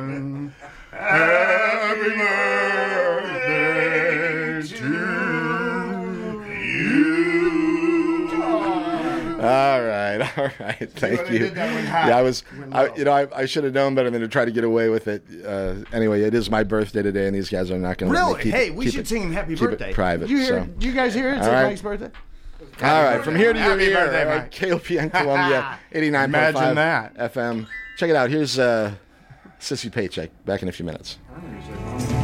Happy birthday to you. All right. Thank you. Yeah, I should have known better than to try to get away with it. Anyway, it is my birthday today, and these guys are not going to Really? Hey, we should sing him happy birthday. It private. You guys hear it? It's Mike's birthday. All right, from here to your ear, birthday, Mike. KOPN Columbia, 89.5 Imagine that. FM. Check it out. Here's Sissy Paycheck. Back in a few minutes.